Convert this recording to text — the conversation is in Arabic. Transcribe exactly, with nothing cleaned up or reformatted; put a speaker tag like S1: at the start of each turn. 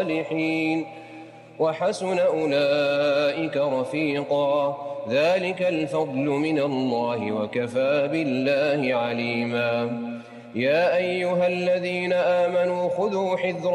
S1: الصالحين وحسن أولئك رفيقا ذلك الفضل من الله وكفى بالله عليما يا أيها الذين آمنوا خذوا حذركم